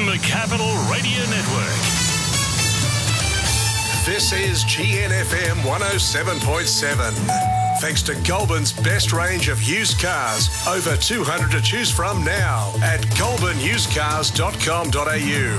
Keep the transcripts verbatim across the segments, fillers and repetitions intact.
from the Capital Radio Network. This is G N F M one oh seven point seven. Thanks to Goulburn's best range of used cars. Over two hundred to choose from now at goulburn used cars dot com dot a u.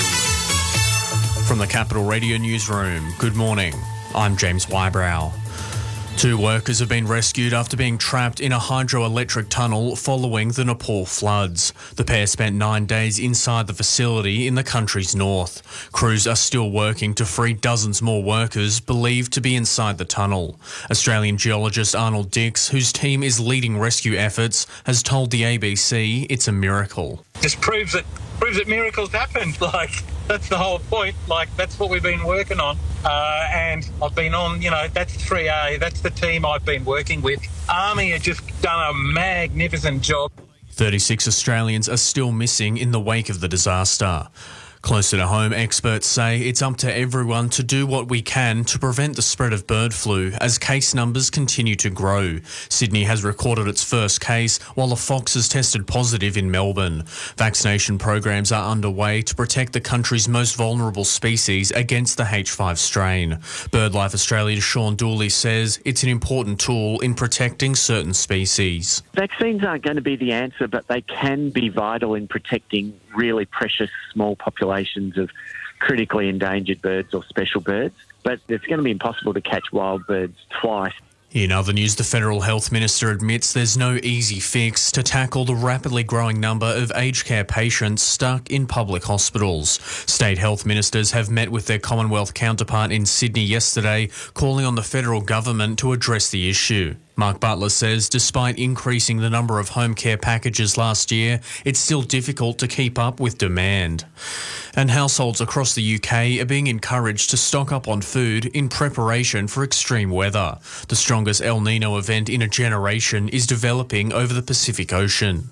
From the Capital Radio Newsroom, good morning. I'm James Wybrow. Two workers have been rescued after being trapped in a hydroelectric tunnel following the Nepal floods. The pair spent nine days inside the facility in the country's north. Crews are still working to free dozens more workers believed to be inside the tunnel. Australian geologist Arnold Dix, whose team is leading rescue efforts, has told the A B C it's a miracle. This proves that proves that miracles happen. Like, that's the whole point. Like, that's what we've been working on. Uh, and I've been on, you know, that's three A. That's the team I've been working with. Army have just done a magnificent job. thirty-six Australians are still missing in the wake of the disaster. Closer to home, experts say it's up to everyone to do what we can to prevent the spread of bird flu as case numbers continue to grow. Sydney has recorded its first case, while a fox has tested positive in Melbourne. Vaccination programs are underway to protect the country's most vulnerable species against the H five strain. BirdLife Australia's Sean Dooley says it's an important tool in protecting certain species. Vaccines aren't going to be the answer, but they can be vital in protecting really precious small populations of critically endangered birds or special birds. But it's going to be impossible to catch wild birds twice. In other news, the Federal Health Minister admits there's no easy fix to tackle the rapidly growing number of aged care patients stuck in public hospitals. State health ministers have met with their Commonwealth counterpart in Sydney yesterday, calling on the federal government to address the issue. Mark Butler says despite increasing the number of home care packages last year, it's still difficult to keep up with demand. And households across the U K are being encouraged to stock up on food in preparation for extreme weather. The strongest El Nino event in a generation is developing over the Pacific Ocean.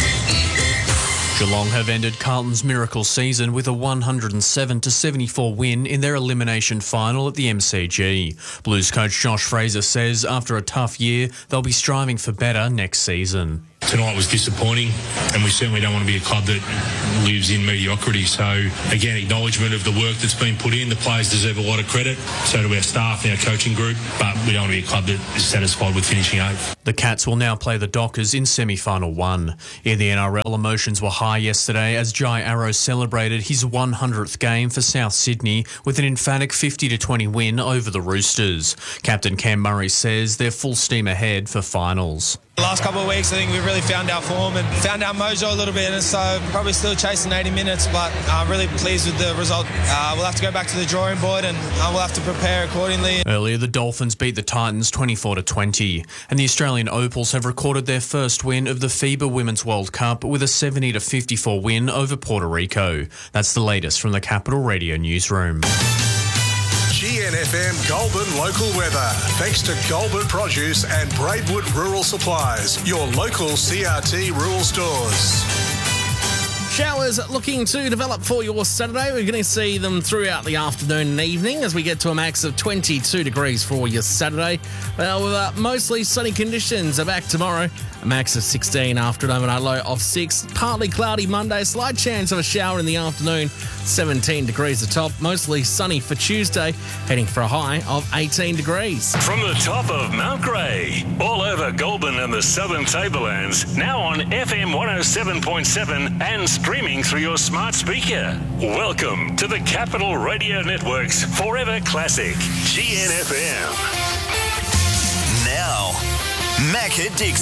Geelong have ended Carlton's miracle season with a one hundred seven to seventy-four win in their elimination final at the M C G. Blues coach Josh Fraser says after a tough year, they'll be striving for better next season. Tonight was disappointing, and we certainly don't want to be a club that lives in mediocrity. So, again, acknowledgement of the work that's been put in. The players deserve a lot of credit, so do our staff and our coaching group, but we don't want to be a club that is satisfied with finishing eighth. The Cats will now play the Dockers in semi-final one. In the N R L, emotions were high yesterday as Jai Arrow celebrated his one hundredth game for South Sydney with an emphatic fifty to twenty win over the Roosters. Captain Cam Murray says they're full steam ahead for finals. The last couple of weeks, I think we've really found our form and found our mojo a little bit, and so probably still chasing eighty minutes, but I'm really pleased with the result. Uh, we'll have to go back to the drawing board and uh, we'll have to prepare accordingly. Earlier, the Dolphins beat the Titans twenty-four to twenty, and the Australian Opals have recorded their first win of the FIBA Women's World Cup with a seventy to fifty-four win over Puerto Rico. That's the latest from the Capital Radio Newsroom. G N F M Goulburn local weather. Thanks to Goulburn Produce and Braidwood Rural Supplies, your local C R T rural stores. Showers looking to develop for your Saturday. We're going to see them throughout the afternoon and evening as we get to a max of twenty-two degrees for your Saturday. Well, with uh, mostly sunny conditions are back tomorrow. A max of sixteen after an overnight low of six. Partly cloudy Monday. Slight chance of a shower in the afternoon. seventeen degrees atop. Mostly sunny for Tuesday. Heading for a high of eighteen degrees. From the top of Mount Grey, all over Goulburn and the Southern Tablelands, now on F M one oh seven point seven and streaming through your smart speaker. Welcome to the Capital Radio Network's Forever Classic, G N F M. Now, Macca Dixon.